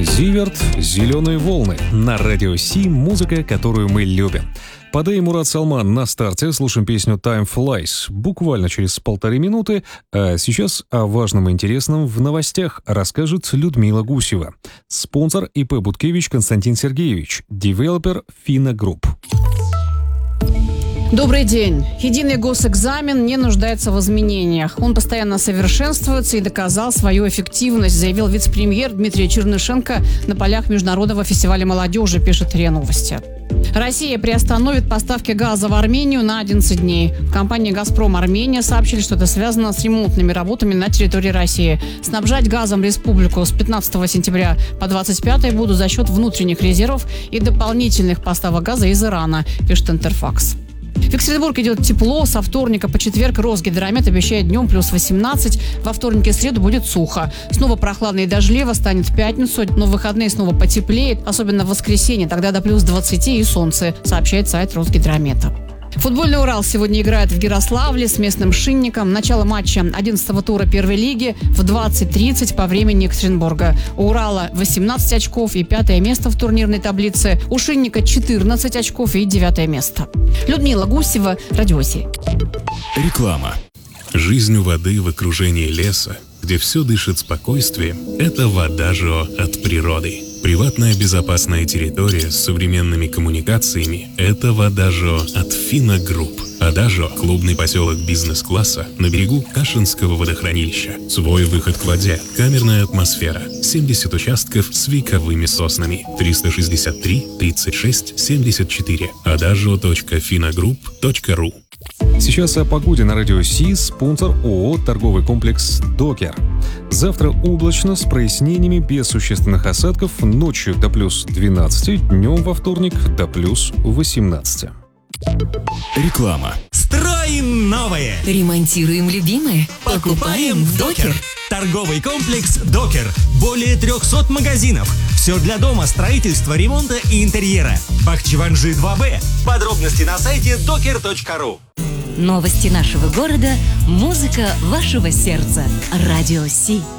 Зиверт, «Зеленые волны». На радио Си музыка, которую мы любим. Паде и Мурат Салман на старте. Слушаем песню «Time Flies» буквально через 1,5 минуты. А сейчас о важном и интересном в новостях расскажет Людмила Гусева. Спонсор ИП Буткевич Константин Сергеевич. Девелопер Fina Group. Добрый день. Единый госэкзамен не нуждается в изменениях. Он постоянно совершенствуется и доказал свою эффективность, заявил вице-премьер Дмитрий Чернышенко на полях Международного фестиваля молодежи, пишет РИА Новости. Россия приостановит поставки газа в Армению на 11 дней. В компании «Газпром Армения» сообщили, что это связано с ремонтными работами на территории России. Снабжать газом республику с 15 сентября по 25 будут за счет внутренних резервов и дополнительных поставок газа из Ирана, пишет Интерфакс. В Екатеринбург идет тепло. Со вторника по четверг Росгидромет обещает днем плюс 18. Во вторник и среду будет сухо. Снова прохладно и дождливо станет в пятницу, но в выходные снова потеплеет, особенно в воскресенье, тогда до плюс 20 и солнце, сообщает сайт Росгидромета. Футбольный «Урал» сегодня играет в Ярославле с местным «Шинником». Начало матча 11-го тура первой лиги в 20:30 по времени Екатеринбурга. У «Урала» 18 очков и 5-е место в турнирной таблице. У «Шинника» 14 очков и 9-е место. Людмила Гусева, Радио Си. Реклама. Жизнь у воды в окружении леса, где все дышит спокойствием, это Водажио от природы. Приватная безопасная территория с современными коммуникациями – это Водажио от Fina Group. Водажио – клубный поселок бизнес-класса на берегу Кашинского водохранилища. Свой выход к воде, камерная атмосфера, 70 участков с вековыми соснами. 363 36 74. adagio.finagroup.ru. Сейчас о погоде на радио Си. Спонсор ООО «Торговый комплекс Докер». Завтра облачно с прояснениями, без существенных осадков. Ночью до плюс 12, днем во вторник до плюс 18. Реклама. Строим новое! Ремонтируем любимое. Покупаем в Докер. Торговый комплекс Докер. Более 300 магазинов. Все для дома, строительства, ремонта и интерьера. Бахчеванжи 2Б. Подробности на сайте doker.ru. Новости нашего города, музыка вашего сердца. Радио Си.